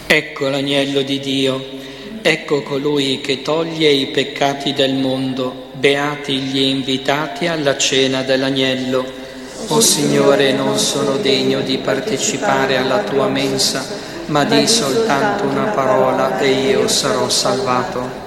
Ecco l'agnello di Dio, ecco colui che toglie i peccati del mondo, beati gli invitati alla cena dell'agnello. O Signore, non sono degno di partecipare alla tua mensa, ma di soltanto una parola e io sarò salvato.